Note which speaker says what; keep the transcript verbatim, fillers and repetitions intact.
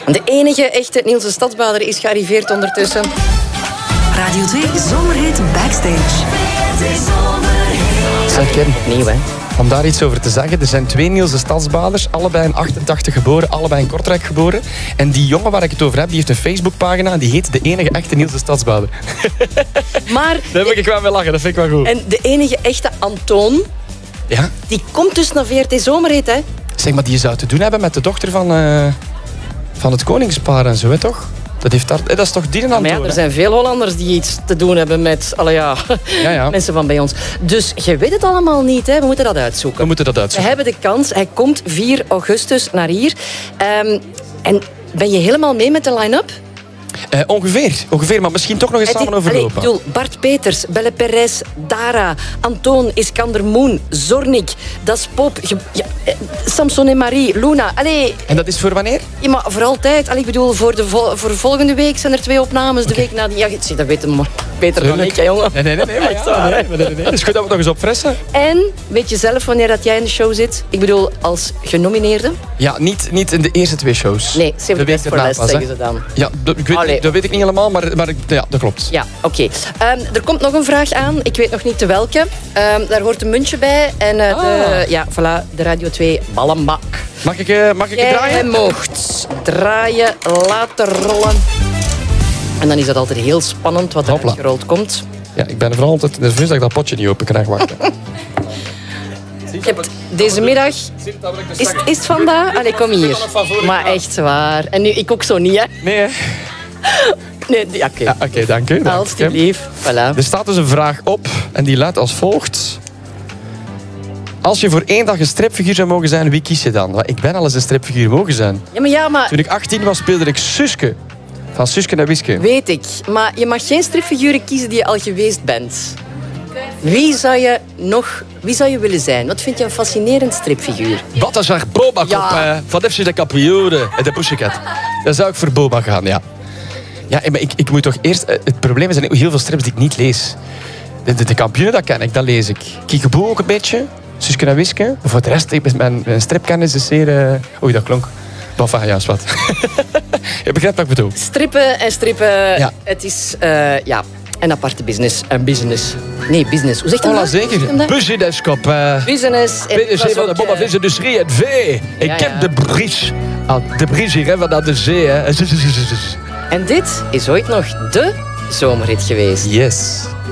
Speaker 1: De enige echte Nielse Stadsbader is gearriveerd ondertussen.
Speaker 2: Radio twee Zomerhit Backstage.
Speaker 3: Zeg Kim,
Speaker 1: Nieuw, hè?
Speaker 3: om daar iets over te zeggen. Er zijn twee Nielse Stadsbaders, allebei in achtentachtig geboren, allebei in Kortrijk geboren. En die jongen waar ik het over heb, die heeft een Facebookpagina en die heet de enige echte Nielse Stadsbader.
Speaker 1: Maar...
Speaker 3: Daar heb ik wel mee lachen, dat vind ik wel goed.
Speaker 1: En de enige echte Antoon,
Speaker 3: Ja?
Speaker 1: die komt dus naar V R T Zomerhit, hè?
Speaker 3: Zeg, maar die zou te doen hebben met de dochter van, uh, van het koningspaar en zo, hè, toch? Dat, heeft daar, dat is toch die een
Speaker 1: Maar ja,
Speaker 3: Antoon,
Speaker 1: er
Speaker 3: hè?
Speaker 1: zijn veel Hollanders die iets te doen hebben met allee, ja,
Speaker 3: Ja, ja.
Speaker 1: mensen van bij ons. Dus je weet het allemaal niet, hè? We moeten dat uitzoeken.
Speaker 3: We moeten dat
Speaker 1: We
Speaker 3: uitzoeken.
Speaker 1: hebben de kans. Hij komt vier augustus naar hier. Um, en ben je helemaal mee met de line-up?
Speaker 3: Uh, ongeveer, ongeveer, maar misschien toch nog eens
Speaker 1: Het is-
Speaker 3: samen
Speaker 1: allee,
Speaker 3: overlopen.
Speaker 1: ik bedoel, Bart Peters, Belle Perez, Dara, Antoon, Iskander Moen, Zornik, Das Pop, ge- ja, eh, Samson en Marie, Luna. Allee,
Speaker 3: En dat is voor wanneer?
Speaker 1: ja, maar voor altijd. Allee, ik bedoel, voor, de vol- voor volgende week zijn er twee opnames. De week nadien. Ja, zie, dat weten we maar beter dan
Speaker 3: Tuurlijk.
Speaker 1: ik, hè, jongen.
Speaker 3: Nee, nee, nee, nee, maar
Speaker 1: Echt
Speaker 3: ja,
Speaker 1: waar,
Speaker 3: nee,
Speaker 1: hè?
Speaker 3: nee, nee, nee. Het is goed dat we het nog eens opfressen.
Speaker 1: En weet je zelf wanneer dat jij in de show zit? Ik bedoel, als genomineerde?
Speaker 3: Ja, niet, niet in de eerste twee shows.
Speaker 1: Nee, save
Speaker 3: De
Speaker 1: the
Speaker 3: week
Speaker 1: best for
Speaker 3: erna
Speaker 1: last,
Speaker 3: pas, hè.
Speaker 1: zeggen ze dan.
Speaker 3: Ja, dat, ik weet,
Speaker 1: Allee.
Speaker 3: dat weet ik niet helemaal, maar, maar ik- ja, dat klopt.
Speaker 1: Ja, oké. Ehm, er komt nog een vraag aan. Ik weet nog niet de welke. Ehm, daar hoort een muntje bij. En eh, de,
Speaker 3: Ah.
Speaker 1: ja, voilà, de Radio twee ballenbak.
Speaker 3: Mag ik, uh, mag ik het
Speaker 1: Jij
Speaker 3: draaien?
Speaker 1: mocht draaien, laten rollen. En dan is dat altijd heel spannend wat er
Speaker 3: Hopla.
Speaker 1: gerold komt.
Speaker 3: Ja, ik ben vooral altijd nerveus dat ik dat potje niet open krijg. Wachten.
Speaker 1: Ik heb het deze middag... Is, is het vandaag? Allee, kom hier. Maar echt waar. En nu, ik ook zo niet, hè?
Speaker 3: Nee, hè?
Speaker 1: Nee, ja, oké.
Speaker 3: Ja, oké, dank u. dank u.
Speaker 1: Alsjeblieft. Voilà.
Speaker 3: Er staat dus een vraag op en die luidt als volgt. Als je voor één dag een stripfiguur zou mogen zijn, wie kies je dan? Want ik ben al eens een stripfiguur mogen zijn.
Speaker 1: Ja, maar ja, maar...
Speaker 3: Toen ik achttien was, speelde ik Suske. Van Suske naar Wiske.
Speaker 1: Weet ik. Maar je mag geen stripfiguren kiezen die je al geweest bent. Wie zou je nog... Wie zou je willen zijn? Wat vind je een fascinerend stripfiguur?
Speaker 3: Wat is er Boba
Speaker 1: Ja.
Speaker 3: op eh, van F C de Kampioenen en de Pussycat? Dan zou ik voor Boba gaan, ja. Ja, maar ik, ik moet toch eerst... eh, Het probleem is dat er heel veel strips die ik niet lees. De, de, de kampioenen, dat ken ik, dat lees ik. Kiekeboe ook een beetje. Suske en Wiske. Maar voor de rest, ik, mijn, mijn stripkennis is zeer... Uh... Oei, dat klonk. Enfin, ja, is wat. Je begrijpt wat ik bedoel.
Speaker 1: Strippen en strippen.
Speaker 3: Ja.
Speaker 1: Het is uh, ja, een aparte business. Een business. Nee, business. Hoe zegt dat?
Speaker 3: Voilà,
Speaker 1: nou? Hoe
Speaker 3: zeker.
Speaker 1: zegt hem dat?
Speaker 3: Business-kop. Uh,
Speaker 1: Business. En
Speaker 3: P D
Speaker 1: het was
Speaker 3: C van de
Speaker 1: ook,
Speaker 3: Bomba
Speaker 1: eh,
Speaker 3: Visindustrie en V. Ik
Speaker 1: ja,
Speaker 3: heb
Speaker 1: ja.
Speaker 3: de bries. Ah, de bries hier, hè, van aan de zee. Hè.
Speaker 1: En dit is ooit nog de zomerhit geweest.
Speaker 3: Yes.